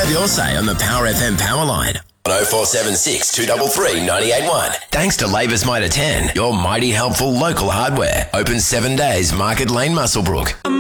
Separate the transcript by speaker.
Speaker 1: Have your say on the Power FM power line. On 0476 233 981. Thanks to Labour's Mitre 10, your mighty helpful local hardware. Open 7 days, Market Lane, Muswellbrook.